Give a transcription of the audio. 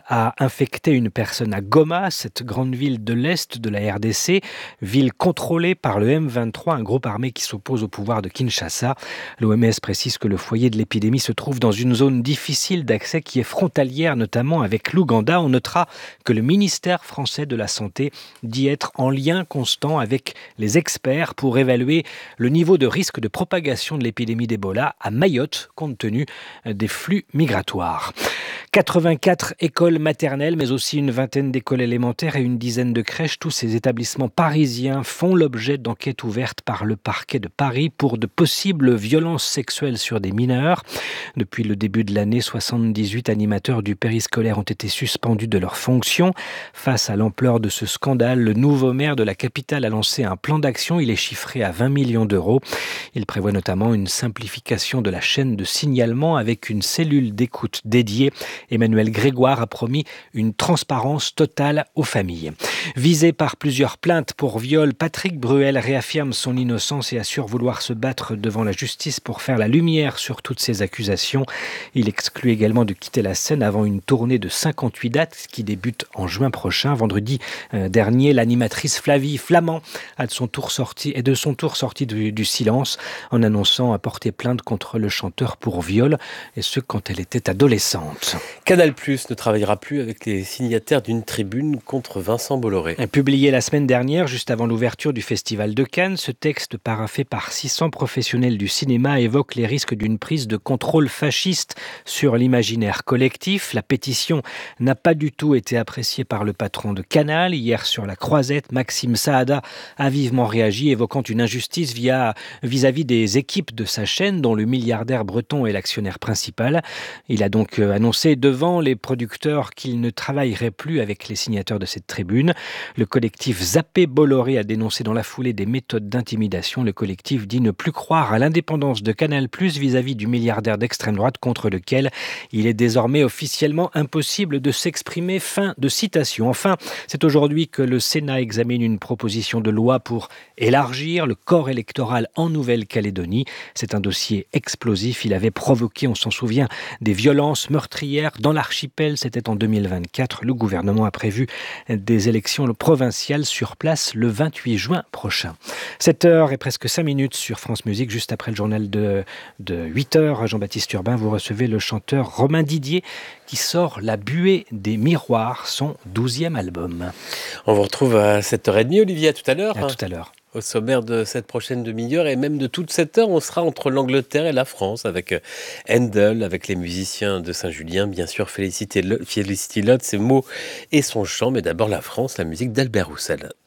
a infecté une personne à Goma, cette grande ville de l'Est de la RDC, ville contrôlée par le M23, un groupe armé qui s'oppose au pouvoir de Kinshasa. L'OMS précise que le foyer de l'épidémie se trouve dans une zone difficile d'accès qui est frontalière notamment avec l'Ouganda. On notera que le ministère français de la Santé dit être en lien constant avec les experts pour évaluer le niveau de risque de propagation de l'épidémie d'Ebola à Mayotte, compte tenu des flux migratoires. 84 écoles maternelles, mais aussi une vingtaine d'écoles élémentaires et une dizaine de crèches. Tous ces établissements parisiens font l'objet d'enquêtes ouvertes par le parquet de Paris pour de possibles violences sexuelles sur des mineurs. Depuis le début de l'année, 78 animateurs du périscolaire ont été suspendus de leurs fonctions. Face à l'ampleur de ce scandale, le nouveau maire de la capitale a lancé un plan d'action. Il est chiffré à 20 millions d'euros. Il prévoit notamment une simplification de la chaîne de signalement avec une cellule d'écoute dédiée. Emmanuel Grégoire a promis une transparence totale aux familles. Visé par plusieurs plaintes pour viol, Patrick Bruel réaffirme son innocence et assure vouloir se battre devant la justice pour faire la lumière sur toutes ces accusations. Il exclut également de quitter la scène avant une tournée de 58 dates qui débute en juin prochain. Vendredi dernier, l'animatrice Flavie Flament est de son tour sortie du silence en annonçant porter plainte contre le chanteur pour viol, et ce quand elle était adolescente. Canal+ ne travaillera plus avec les signataires d'une tribune contre Vincent Bolloré. Publié la semaine dernière, juste avant l'ouverture du Festival de Cannes, ce texte paraphé par 600 professionnels du cinéma évoque les risques d'une prise de contrôle fasciste sur l'imaginaire collectif. La pétition n'a pas du tout été appréciée par le patron de Canal. Hier, sur la Croisette, Maxime Saada a vivement réagi, évoquant une injustice vis-à-vis des équipes de sa chaîne, dont le milliardaire breton est l'actionnaire principal. Il a donc annoncé devant les producteurs qu'il ne travaillerait plus avec les signataires de cette tribune. Le collectif Zappé Bolloré a dénoncé dans la foulée des méthodes d'intimidation. Le collectif dit ne plus croire à l'indépendance de Canal+ vis-à-vis du milliardaire d'extrême droite contre lequel il est désormais officiellement impossible de s'exprimer. Fin de citation. Enfin, c'est aujourd'hui que le Sénat examine une proposition de loi pour élargir le corps électoral en Nouvelle-Calédonie. C'est un dossier explosif. Il avait provoqué, on s'en souvient, des violences meurtrières dans l'archipel. C'était en 2024. Le gouvernement a prévu des élections provinciales sur place le 28 juin prochain. 7h et presque 5 minutes sur France Musique. Juste après le journal de 8h, Jean-Baptiste Urbain, vous recevez le chanteur Romain Didier qui sort La Buée des Miroirs, son 12e album. On vous retrouve à 7h30, Olivier, à tout à l'heure. À tout à l'heure. Au sommaire de cette prochaine demi-heure et même de toute cette heure, on sera entre l'Angleterre et la France avec Handel, avec les musiciens de Saint-Julien, bien sûr Felicity Lott, ses mots et son chant, mais d'abord la France, la musique d'Albert Roussel.